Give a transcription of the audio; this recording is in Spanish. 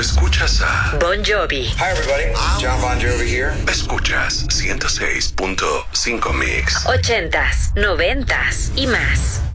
escuchas a Bon Jovi. Hi everybody, John Bon Jovi here. Escuchas 106.5 Mix. 80s, 90s y más.